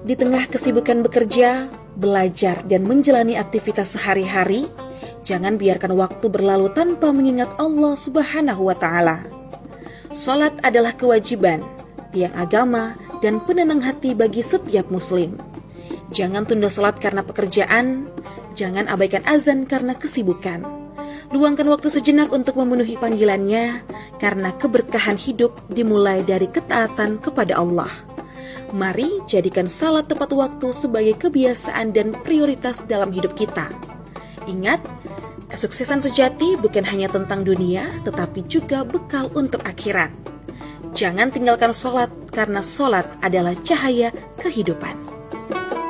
Di tengah kesibukan bekerja, belajar, dan menjalani aktivitas sehari-hari, jangan biarkan waktu berlalu tanpa mengingat Allah Subhanahu wa Ta'ala. Salat adalah kewajiban, tiang agama, dan penenang hati bagi setiap Muslim. Jangan tunda salat karena pekerjaan, jangan abaikan azan karena kesibukan. Luangkan waktu sejenak untuk memenuhi panggilannya, karena keberkahan hidup dimulai dari ketaatan kepada Allah. Mari jadikan salat tepat waktu sebagai kebiasaan dan prioritas dalam hidup kita. Ingat, kesuksesan sejati bukan hanya tentang dunia, tetapi juga bekal untuk akhirat. Jangan tinggalkan salat, karena salat adalah cahaya kehidupan.